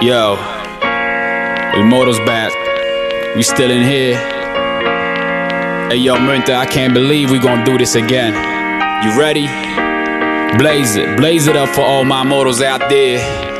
Yo, El Moto's back. We still in here. Hey yo, Minta, I can't believe we gon' do this again. You ready? Blaze it up for all my motos out there.